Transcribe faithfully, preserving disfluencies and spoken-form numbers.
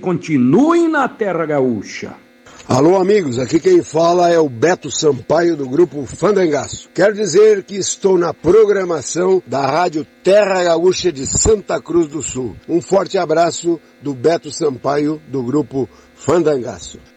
continuem na Terra Gaúcha. Alô, amigos, aqui quem fala é o Beto Sampaio do grupo Fandangaço. Quero dizer que estou na programação da Rádio Terra Gaúcha de Santa Cruz do Sul. Um forte abraço do Beto Sampaio do grupo Fandangaço.